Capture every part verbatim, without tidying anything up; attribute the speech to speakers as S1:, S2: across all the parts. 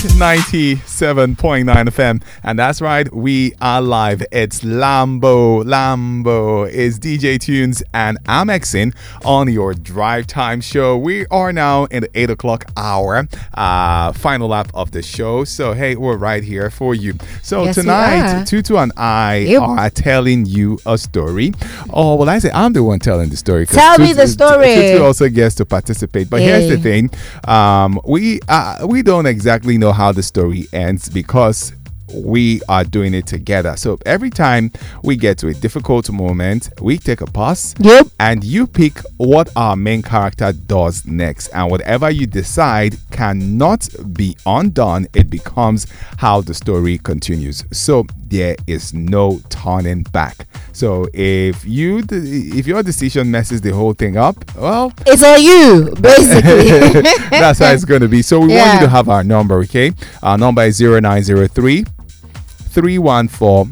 S1: ninety-seven point nine F M. And that's right, we are live. It's Lambo. Lambo is D J Tunes and Amexin on your drive time show. We are now in the eight o'clock hour, uh, final lap of the show. So, hey, we're right here for you. So,
S2: yes,
S1: tonight, Tutu and I
S2: yep.
S1: are telling you a story. Oh, well, I say I'm the one telling the story.
S2: Tell
S1: Tutu,
S2: me the story.
S1: Tutu also gets to participate. But
S2: hey.
S1: here's the thing. Um, we uh, we don't exactly know how the story ends because we are doing it together. So every time we get to a difficult moment, we take a pause.
S2: Yep.
S1: And you pick what our main character does next. And whatever you decide cannot be undone. It becomes how the story continues. So there is no turning back. So if you if your decision messes the whole thing up, well,
S2: it's on you, basically.
S1: That's how it's going to be. So we
S2: yeah.
S1: want you to have our number, okay? Our number is zero nine zero three, three one four,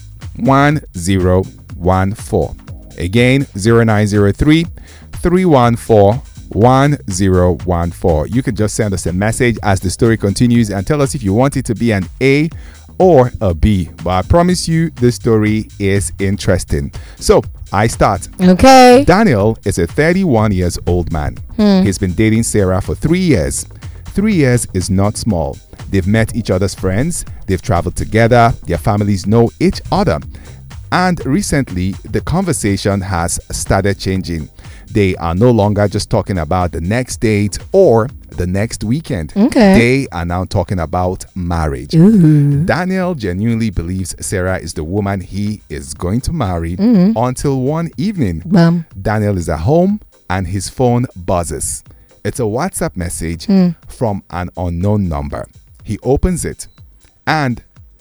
S1: one zero one four. Again, zero nine zero three, three one four, one zero one four. You can just send us a message as the story continues and tell us if you want it to be an A or a B. But I promise you this story is interesting. So I start.
S2: Okay.
S1: Daniel is a thirty-one years old man.
S2: Hmm.
S1: He's been dating Sarah for three years. Three years is not small. They've met each other's friends. They've traveled together. Their families know each other. And recently, the conversation has started changing. They are no longer just talking about the next date or the next weekend.
S2: Okay.
S1: They are now talking about marriage.
S2: Ooh.
S1: Daniel genuinely believes Sarah is the woman he is going to marry
S2: mm-hmm.
S1: until one evening.
S2: Bum.
S1: Daniel is at home and his phone buzzes. It's a WhatsApp message
S2: mm.
S1: from an unknown number. He opens it and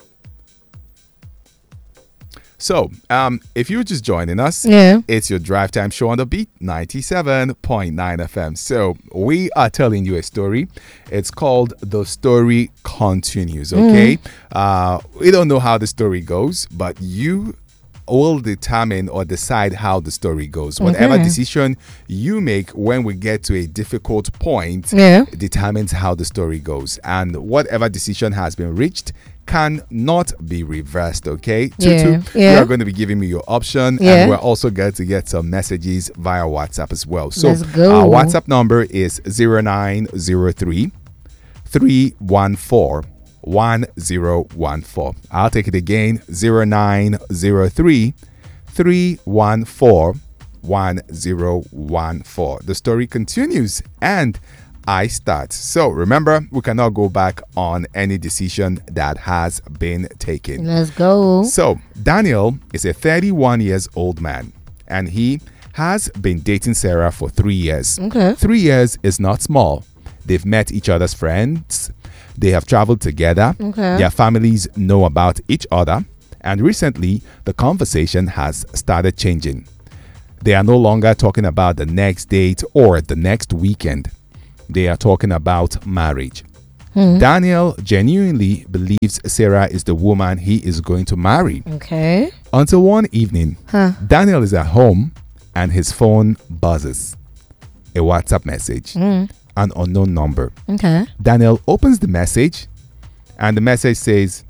S1: So, um, if you're just joining us,
S2: yeah.
S1: it's your Drive Time Show on the Beat, ninety-seven point nine F M. So, we are telling you a story. It's called The Story Continues, okay? Mm. Uh, we don't know how the story goes, but you will determine or decide how the story goes.
S2: Okay.
S1: Whatever decision you make when we get to a difficult point
S2: yeah.
S1: determines how the story goes. And whatever decision has been reached cannot be reversed, okay?
S2: Yeah.
S1: Tutu,
S2: yeah.
S1: you are going to be giving me your option,
S2: yeah.
S1: and we're also going to get some messages via WhatsApp as well. So
S2: Let's go.
S1: Our WhatsApp number is zero nine zero three, three one four, one zero one four. I'll take it again, zero nine zero three, three one four, one zero one four. The story continues and I start. So remember, we cannot go back on any decision that has been taken.
S2: Let's go.
S1: So Daniel is a thirty-one years old man and he has been dating Sarah for three years.
S2: Okay.
S1: Three years is not small. They've met each other's friends. They have traveled together.
S2: Okay.
S1: Their families know about each other. And recently, the conversation has started changing. They are no longer talking about the next date or the next weekend. They are talking about marriage.
S2: Hmm.
S1: Daniel genuinely believes Sarah is the woman he is going to marry.
S2: Okay.
S1: Until one evening,
S2: huh.
S1: Daniel is at home and his phone buzzes. A WhatsApp message.
S2: Mm.
S1: An unknown number.
S2: Okay.
S1: Daniel opens the message and the message says,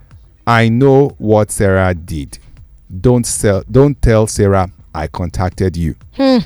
S1: I know what Sarah did. Don't sell, don't tell Sarah I contacted you.
S2: Hmm.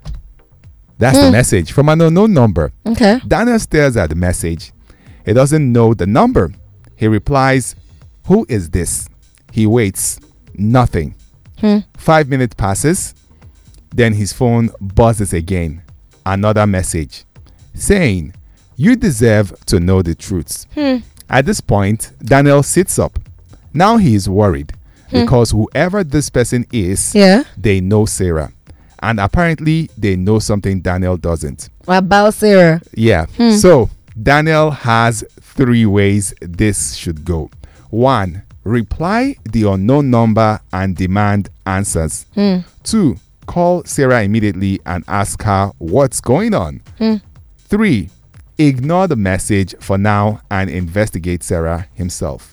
S1: That's
S2: hmm.
S1: the message from an unknown number.
S2: Okay.
S1: Daniel stares at the message. He doesn't know the number. He replies, who is this? He waits. Nothing.
S2: Hmm.
S1: Five minutes passes. Then his phone buzzes again. Another message saying, you deserve to know the truth.
S2: Hmm.
S1: At this point, Daniel sits up. Now he is worried hmm. because whoever this person is,
S2: yeah.
S1: they know Sarah. And apparently, they know something Daniel doesn't.
S2: About Sarah?
S1: Yeah.
S2: Hmm.
S1: So, Daniel has three ways this should go. One, reply the unknown number and demand answers.
S2: Hmm.
S1: Two, call Sarah immediately and ask her what's going on.
S2: Hmm.
S1: Three, ignore the message for now and investigate Sarah himself.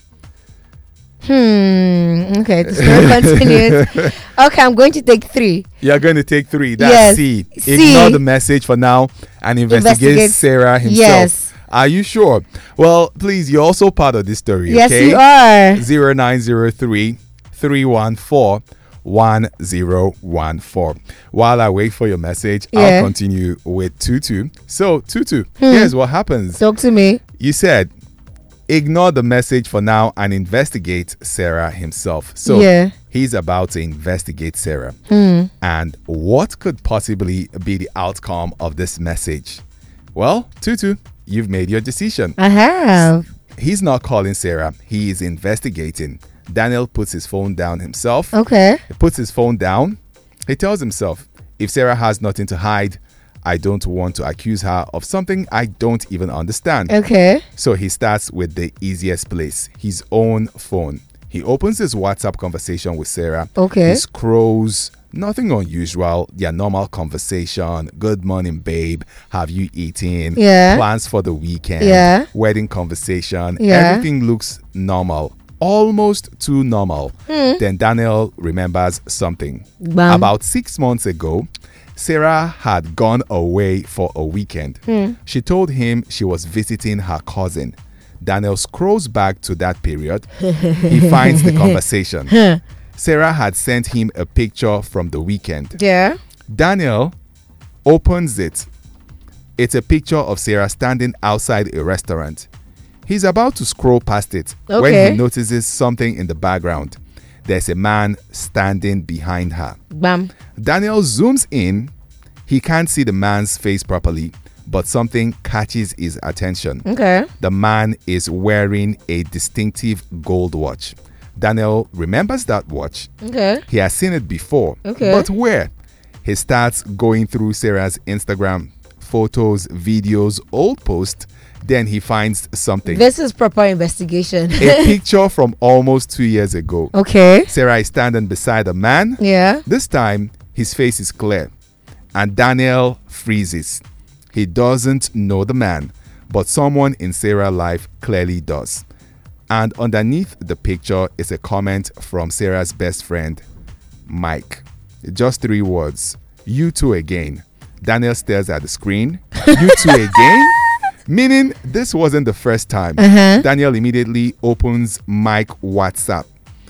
S2: Hmm. Okay. The story continues. Okay, I'm going to take three.
S1: You're going to take three. That's
S2: yes.
S1: C.
S2: C.
S1: Ignore the message for now and investigate, investigate. Sarah himself.
S2: Yes.
S1: Are you sure? Well, please, you're also part of this story.
S2: Yes,
S1: okay?
S2: you are.
S1: zero nine zero three, three one four, one zero one four. While I wait for your message,
S2: Yeah.
S1: I'll continue with Tutu. So, Tutu, here's what happens.
S2: Talk to me.
S1: You said, ignore the message for now and investigate Sarah himself. So,
S2: Yeah.
S1: he's about to investigate Sarah.
S2: Hmm.
S1: And what could possibly be the outcome of this message? Well, Tutu, you've made your decision.
S2: I have.
S1: He's not calling Sarah. He is investigating. Daniel puts his phone down himself.
S2: Okay.
S1: He puts his phone down. He tells himself, if Sarah has nothing to hide, I don't want to accuse her of something I don't even understand.
S2: Okay.
S1: So he starts with the easiest place, his own phone. He opens his WhatsApp conversation with Sarah.
S2: Okay.
S1: He scrolls, nothing unusual, their normal conversation. Good morning, babe. Have you eaten?
S2: Yeah.
S1: Plans for the weekend.
S2: Yeah.
S1: Wedding conversation.
S2: Yeah.
S1: Everything looks normal. Almost too normal. Then Daniel remembers something.
S2: Bam.
S1: About six months ago, Sarah had gone away for a weekend. She told him she was visiting her cousin. Daniel scrolls back to that period. He finds the conversation. Sarah had sent him a picture from the weekend.
S2: Yeah.
S1: Daniel opens it. It's a picture of Sarah standing outside a restaurant. He's about to scroll past it when
S2: Okay.
S1: he notices something in the background. There's a man standing behind her.
S2: Bam.
S1: Daniel zooms in. He can't see the man's face properly, but something catches his attention.
S2: Okay.
S1: The man is wearing a distinctive gold watch. Daniel remembers that watch.
S2: Okay.
S1: He has seen it before.
S2: Okay.
S1: But where? He starts going through Sarah's Instagram photos, videos, old posts. Then he finds something.
S2: This is proper investigation.
S1: A picture from almost two years ago.
S2: Okay.
S1: Sarah is standing beside a man.
S2: Yeah.
S1: This time, his face is clear. And Daniel freezes. He doesn't know the man, but someone in Sarah's life clearly does. And underneath the picture is a comment from Sarah's best friend, Mike. Just three words. You two again. Daniel stares at the screen. You two again? Meaning this wasn't the first time.
S2: Uh-huh.
S1: Daniel immediately opens Mike WhatsApp.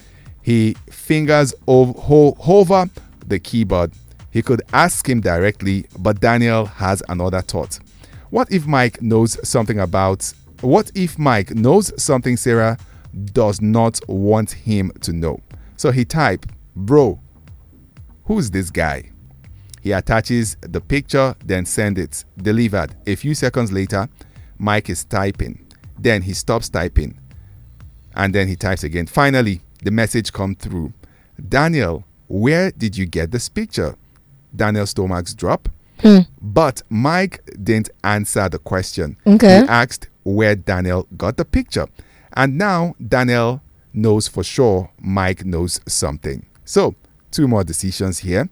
S1: He fingers ov- ho- over the keyboard. He could ask him directly, but Daniel has another thought. What if Mike knows something about... What if Mike knows something Sarah does not want him to know? So he typed, bro, who's this guy? He attaches the picture, then send it. Delivered. A few seconds later, Mike is typing. Then he stops typing. And then he types again. Finally, the message comes through. Daniel, where did you get this picture? Daniel's stomachs drop.
S2: Hmm.
S1: But Mike didn't answer the question.
S2: Okay.
S1: He asked where Daniel got the picture. And now Daniel knows for sure Mike knows something. So, two more decisions here.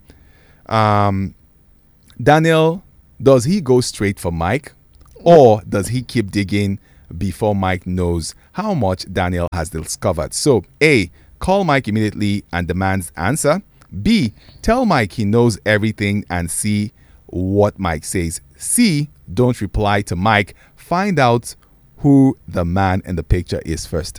S1: Um, Daniel, does he go straight for Mike? Or does he keep digging before Mike knows how much Daniel has discovered? So, A, call Mike immediately and demand answer. B, tell Mike he knows everything and see what Mike says. C, don't reply to Mike. Find out who the man in the picture is first.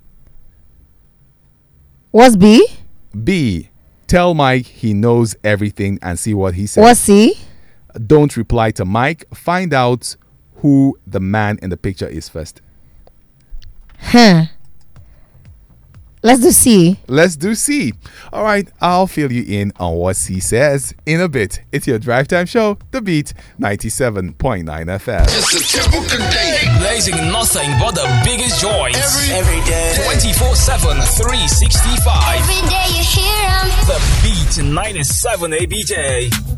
S2: What's B?
S1: B, tell Mike he knows everything and see what he says.
S2: What's C?
S1: Don't reply to Mike. Find out who the man in the picture is first.
S2: Huh. Let's do C.
S1: Let's do C. All right, I'll fill you in on what C says in a bit. It's your Drive Time Show, The Beat, ninety-seven point nine F M.
S3: It's a typical day.
S4: Blazing nothing but the biggest joints.
S3: Every, every day.
S4: twenty-four seven, three sixty-five.
S5: Every day you hear 'em.
S4: The Beat ninety-seven A B J.